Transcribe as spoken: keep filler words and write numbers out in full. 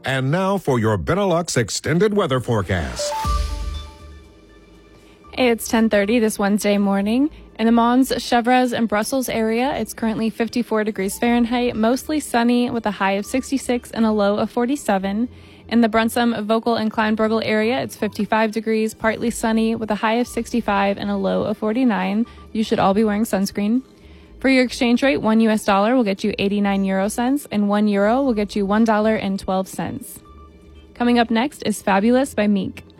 And now for your Benelux extended weather forecast. Hey, it's ten thirty this Wednesday morning. In the Mons, Chevreuse, and Brussels area, it's currently fifty-four degrees Fahrenheit, mostly sunny with a high of sixty-six and a low of forty-seven. In the Brunsum, Vogel, and Kleinburgel area, it's fifty-five degrees, partly sunny with a high of sixty-five and a low of forty-nine. You should all be wearing sunscreen. For your exchange rate, one U S dollar will get you eighty-nine euro cents, and one euro will get you one dollar and twelve cents. Coming up next is Fabulous by Meek.